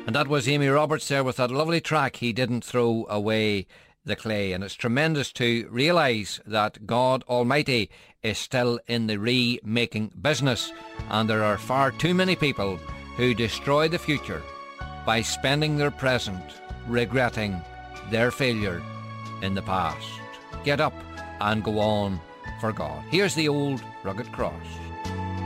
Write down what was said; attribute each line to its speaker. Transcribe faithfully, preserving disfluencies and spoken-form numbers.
Speaker 1: And that was Amy Roberts there with that lovely track, He Didn't Throw Away the Clay. And it's tremendous to realise that God Almighty is still in the remaking business, and there are far too many people who destroy the future by spending their present regretting their failure in the past. Get up and go on for God. Here's the old rugged cross.